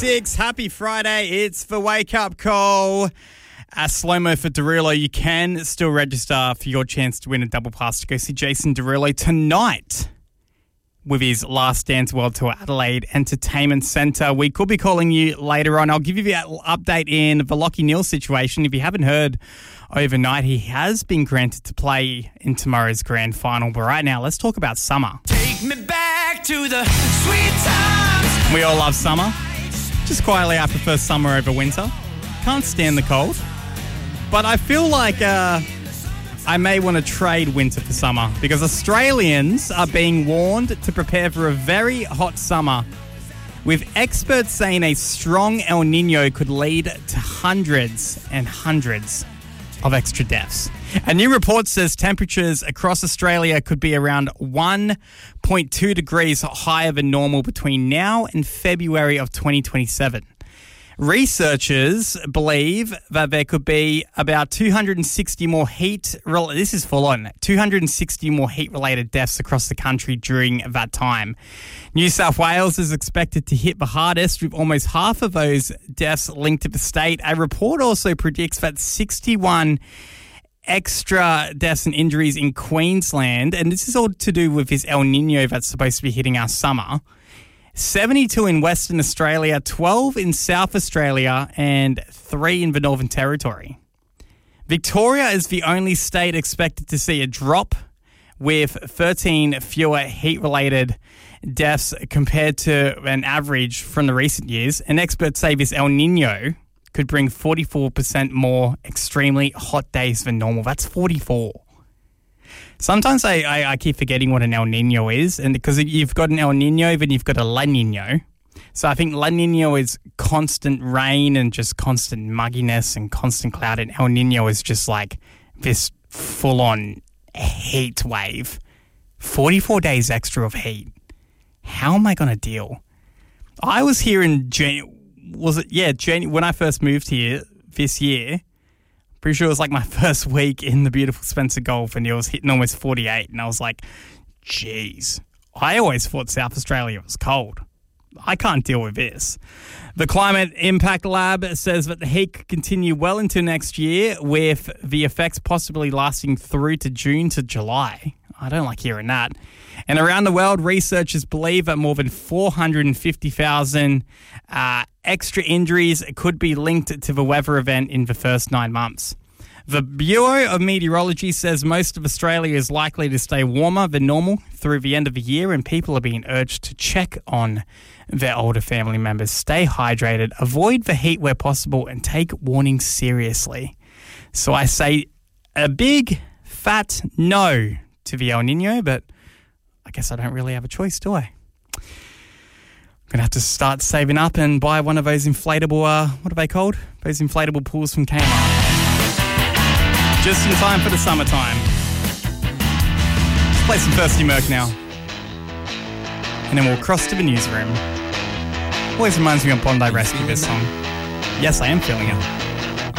6. Happy Friday. It's the Wake Up Call. Slow-mo for Derulo. You can still register for your chance to win a double pass to go see Jason Derulo tonight with his Last Dance World Tour Adelaide Entertainment Centre. We could be calling you later on. I'll give you the update in the Lachie Neale situation. If you haven't heard overnight, he has been granted to play in tomorrow's grand final. But right now, let's talk about summer. Take me back to the sweet times. We all love summer. Just quietly, I prefer summer over winter. Can't stand the cold. But I feel like I may want to trade winter for summer because Australians are being warned to prepare for a very hot summer, with experts saying a strong El Niño could lead to hundreds and hundreds of extra deaths. A new report says temperatures across Australia could be around 1.2 degrees higher than normal between now and February of 2027. Researchers believe that there could be about 260 more 260 more heat-related deaths across the country during that time. New South Wales is expected to hit the hardest, with almost half of those deaths linked to the state. A report also predicts that 61 extra deaths and injuries in Queensland, and this is all to do with this El Niño that's supposed to be hitting our summer. 72 in Western Australia, 12 in South Australia, and 3 in the Northern Territory. Victoria is the only state expected to see a drop, with 13 fewer heat-related deaths compared to an average from the recent years. And experts say this El Niño could bring 44% more extremely hot days than normal. That's 44. Sometimes I keep forgetting what an El Niño is, and because you've got an El Niño, then you've got a La Niño. So I think La Niño is constant rain and just constant mugginess and constant cloud, and El Niño is just like this full-on heat wave. 44 days extra of heat. How am I going to deal? I was here in January, when I first moved here this year. Pretty sure it was like my first week in the beautiful Spencer Gulf, and it was hitting almost 48. And I was like, geez, I always thought South Australia was cold. I can't deal with this. The Climate Impact Lab says that the heat could continue well into next year, with the effects possibly lasting through to June to July. I don't like hearing that. And around the world, researchers believe that more than 450,000 extra injuries could be linked to the weather event in the first 9 months. The Bureau of Meteorology says most of Australia is likely to stay warmer than normal through the end of the year, and people are being urged to check on their older family members, stay hydrated, avoid the heat where possible, and take warnings seriously. So I say a big, fat no to the El Niño, but I guess I don't really have a choice, do I? I'm going to have to start saving up and buy one of those inflatable, what are they called? Those inflatable pools from Kmart. Just in time for the summertime. Let's play some Thirsty Merc now. And then we'll cross to the newsroom. Always reminds me of Bondi Rescue, this song. Yes, I am feeling it.